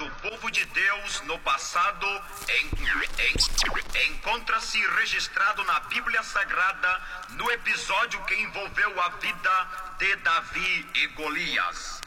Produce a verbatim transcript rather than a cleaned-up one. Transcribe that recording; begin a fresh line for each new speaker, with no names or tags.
do povo de Deus no passado em, em, encontra-se registrado na Bíblia Sagrada no episódio que envolveu a vida de Davi e Golias.